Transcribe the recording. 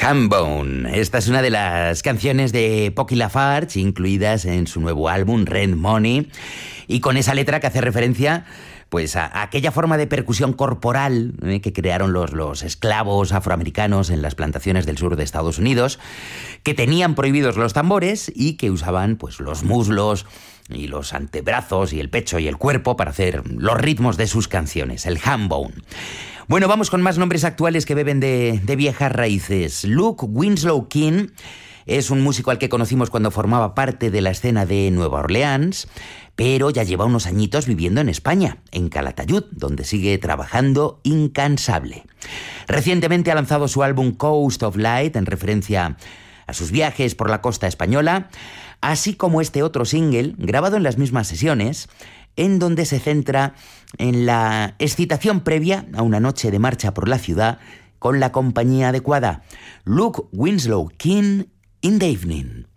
Hambone. Esta es una de las canciones de Pocky Lafarge incluidas en su nuevo álbum Rent Money, y con esa letra que hace referencia pues a aquella forma de percusión corporal que crearon los esclavos afroamericanos en las plantaciones del sur de Estados Unidos, que tenían prohibidos los tambores y que usaban pues los muslos y los antebrazos y el pecho y el cuerpo para hacer los ritmos de sus canciones, el hambone. Bueno, vamos con más nombres actuales que beben de viejas raíces. Luke Winslow King es un músico al que conocimos cuando formaba parte de la escena de Nueva Orleans, pero ya lleva unos añitos viviendo en España, en Calatayud, donde sigue trabajando incansable. Recientemente ha lanzado su álbum Coast of Light en referencia a sus viajes por la costa española, así como este otro single, grabado en las mismas sesiones, en donde se centra en la excitación previa a una noche de marcha por la ciudad con la compañía adecuada. Luke Winslow King, In the Evening.